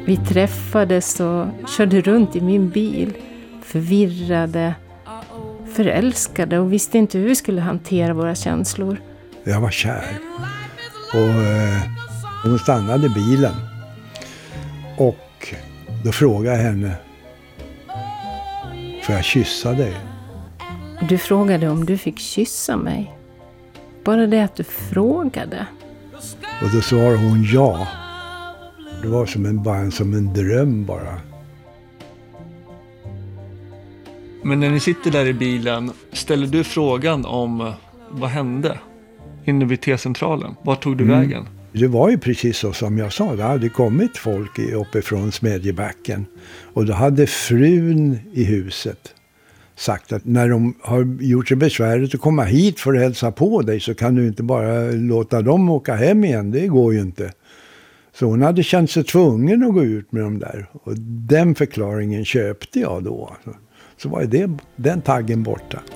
Vi träffades och körde runt i min bil, förvirrade, förälskade och visste inte hur vi skulle hantera våra känslor. Jag var kär och hon stannade bilen och då frågade jag henne, får jag kyssa dig? Du frågade om du fick kyssa mig. Bara det att du frågade. Och då svarade hon ja. Det var som en dröm bara. Men när ni sitter där i bilen, ställer du frågan om vad hände inne vid T-centralen? Var tog du vägen? Det var ju precis så som jag sa. Det hade kommit folk uppifrån Smedjebacken. Och då hade frun i huset sagt att när de har gjort sig besväret att komma hit för att hälsa på dig så kan du inte bara låta dem åka hem igen. Det går ju inte. Så hon hade känt sig tvungen att gå ut med dem där. Och den förklaringen köpte jag då. Så var det den taggen borta.